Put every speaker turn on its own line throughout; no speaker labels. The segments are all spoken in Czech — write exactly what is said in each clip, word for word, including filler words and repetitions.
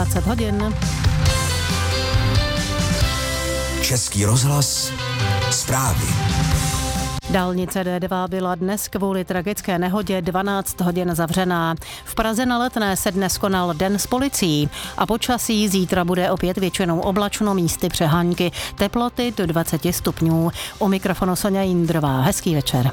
dvacet hodin.
Český rozhlas, zprávy.
Dálnice D dva byla dnes kvůli tragické nehodě dvanáct hodin zavřená. V Praze na Letné se dnes konal den s policií a počasí zítra bude opět většinou oblačno, místy přehánky, teploty do dvacet stupňů. U mikrofonu Soňa Jindrová. Hezký večer.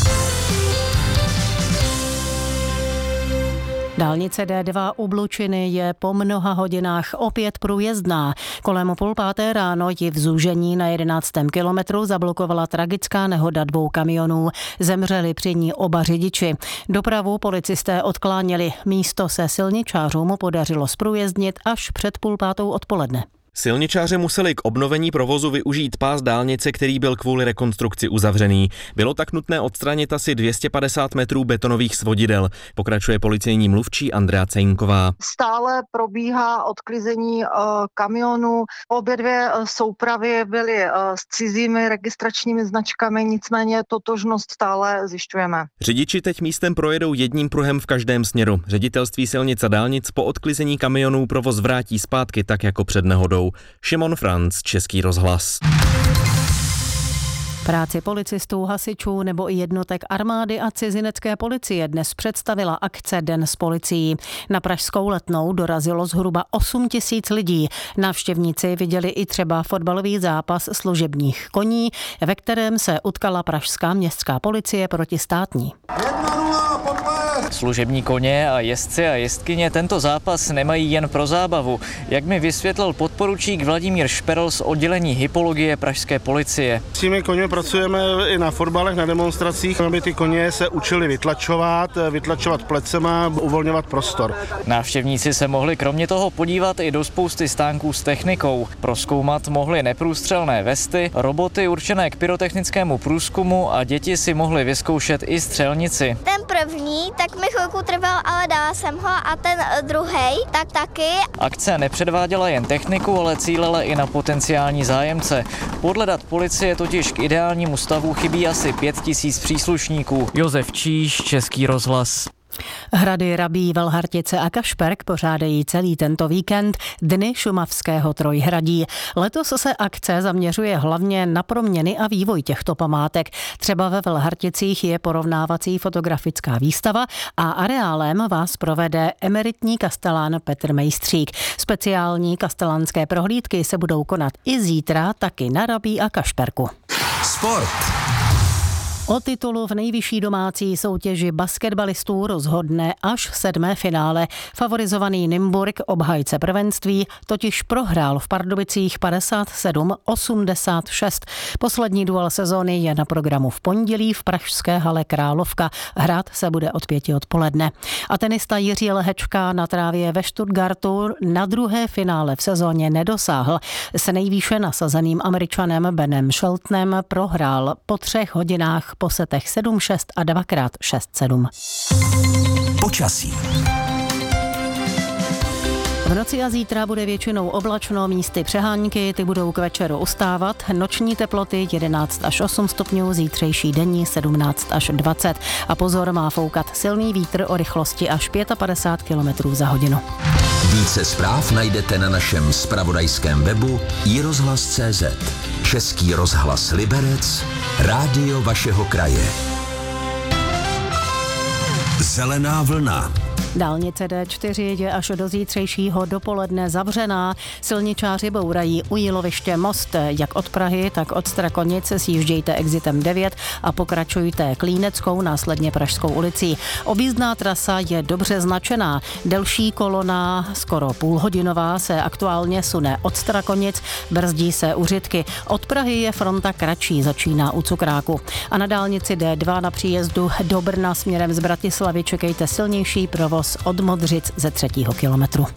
Dálnice D dva u Blučiny je po mnoha hodinách opět průjezdná. Kolem půl páté ráno ji v zúžení na jedenáctém kilometru zablokovala tragická nehoda dvou kamionů. Zemřeli při ní oba řidiči. Dopravu policisté odkláněli. Místo se silničářům podařilo zprůjezdnit až před půl pátou odpoledne.
Silničáři museli k obnovení provozu využít pás dálnice, který byl kvůli rekonstrukci uzavřený. Bylo tak nutné odstranit asi dvě stě padesát metrů betonových svodidel, pokračuje policejní mluvčí Andrea Cejnková.
Stále probíhá odklizení uh, kamionů. Obě dvě uh, soupravy byly uh, s cizími registračními značkami, nicméně totožnost stále zjišťujeme.
Řidiči teď místem projedou jedním pruhem v každém směru. Ředitelství silnic a dálnic po odklizení kamionů provoz vrátí zpátky tak jako před nehodou. Šimon Franc, Český rozhlas.
Práci policistů, hasičů nebo i jednotek armády a cizinecké policie dnes představila akce Den s policií. Na pražskou Letnou dorazilo zhruba osm tisíc lidí. Návštěvníci viděli i třeba fotbalový zápas služebních koní, ve kterém se utkala pražská městská policie proti státní.
Služební koně a jezdci a jezdkyně tento zápas nemají jen pro zábavu, jak mi vysvětlil podporučík Vladimír Šperl z oddělení hypologie pražské policie.
S těmi koně pracujeme i na fotbalech, na demonstracích, aby ty koně se učili vytlačovat, vytlačovat plecema, uvolňovat prostor.
Návštěvníci se mohli kromě toho podívat i do spousty stánků s technikou. Prozkoumat mohli neprůstřelné vesty, roboty určené k pyrotechnickému průzkumu a děti si mohly vyzkoušet i střelnici.
Ten první, tak mi chvilku trval, ale dala jsem ho a ten druhý, tak taky.
Akce nepředváděla jen techniku, ale cílila i na potenciální zájemce. Podle dat policie totiž k ideálnímu stavu chybí asi pět tisíc příslušníků. Josef Číš, Český rozhlas.
Hrady Rabí, Velhartice a Kašperk pořádají celý tento víkend Dny šumavského Trojhradí. Letos se akce zaměřuje hlavně na proměny a vývoj těchto památek. Třeba ve Velharticích je porovnávací fotografická výstava a areálem vás provede emeritní kastelán Petr Mejstřík. Speciální kastelánské prohlídky se budou konat i zítra, taky na Rabí a Kašperku.
Sport.
O titulu v nejvyšší domácí soutěži basketbalistů rozhodne až sedmé finále. Favorizovaný Nymburk, obhájce prvenství, totiž prohrál v Pardubicích padesát sedm osmdesát šest. Poslední duel sezóny je na programu v pondělí v pražské hale Královka. Hrát se bude od pěti odpoledne. A tenista Jiří Lehečka na trávě ve Stuttgartu na druhé finále v sezóně nedosáhl. S nejvýše nasazeným Američanem Benem Sheltonem prohrál po třech hodinách po setech sedm šest a dvakrát šest sedm.
Počasí.
V noci a zítra bude většinou oblačno, místy přehánky, ty budou k večeru ustávat. Noční teploty jedenáct až osm stupňů, zítřejší denní sedmnáct až dvacet. A pozor, má foukat silný vítr o rychlosti až padesát pět kilometrů za hodinu.
Více zpráv najdete na našem zpravodajském webu i rozhlas tečka cé zet. Český rozhlas Liberec, rádio vašeho kraje. Zelená vlna.
Dálnice D čtyři je až do zítřejšího dopoledne zavřená. Silničáři bourají u Jíloviště most. Jak od Prahy, tak od Strakonic sjíždějte exitem devět a pokračujte Klíneckou, následně Pražskou ulicí. Objízdná trasa je dobře značená. Delší kolona, skoro půlhodinová, se aktuálně sune od Strakonic, brzdí se u Řitky. Od Prahy je fronta kratší, začíná u Cukráku. A na dálnici D dva na příjezdu do Brna směrem z Bratislavy čekejte silnější provoz od Modřic ze třetího kilometru.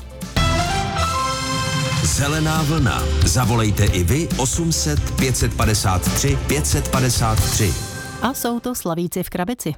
Zelená vlna. Zavolejte i vy osm set pět set padesát tři pět set padesát tři.
A jsou to slavíci v krabici.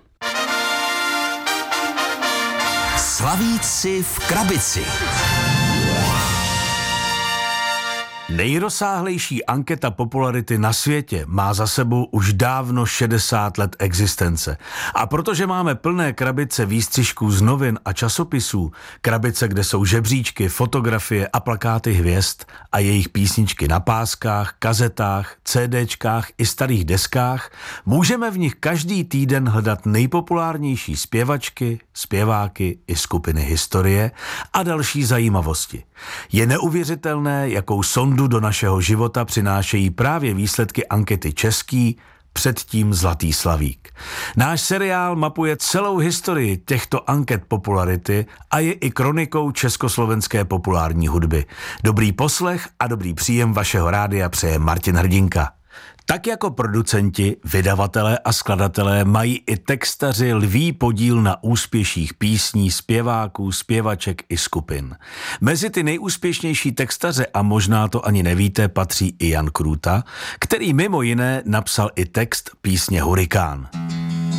Slavíci v krabici.
Nejrozsáhlejší anketa popularity na světě má za sebou už dávno šedesát let existence. A protože máme plné krabice výstřižků z novin a časopisů, krabice, kde jsou žebříčky, fotografie a plakáty hvězd a jejich písničky na páskách, kazetách, CDčkách i starých deskách, můžeme v nich každý týden hledat nejpopulárnější zpěvačky, zpěváky i skupiny historie a další zajímavosti. Je neuvěřitelné, jakou sondu do našeho života přinášejí právě výsledky ankety Český, předtím Zlatý slavík. Náš seriál mapuje celou historii těchto anket popularity a je i kronikou československé populární hudby. Dobrý poslech a dobrý příjem vašeho rádia přeje Martin Hrdinka. Tak jako producenti, vydavatelé a skladatelé mají i textaři lví podíl na úspěších písní, zpěváků, zpěvaček i skupin. Mezi ty nejúspěšnější textaře, a možná to ani nevíte, patří i Jan Krůta, který mimo jiné napsal i text písně Hurikán.